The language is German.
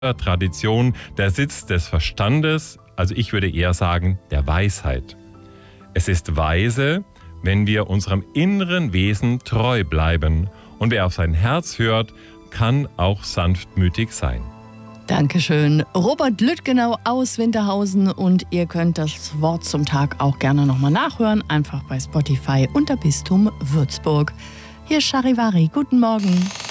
Tradition der Sitz des Verstandes, also ich würde eher sagen der Weisheit. Es ist weise, wenn wir unserem inneren Wesen treu bleiben. Und wer auf sein Herz hört, kann auch sanftmütig sein. Dankeschön. Robert Lüttgenau aus Winterhausen. Und ihr könnt das Wort zum Tag auch gerne nochmal nachhören. Einfach bei Spotify unter Bistum Würzburg. Hier ist Charivari. Guten Morgen.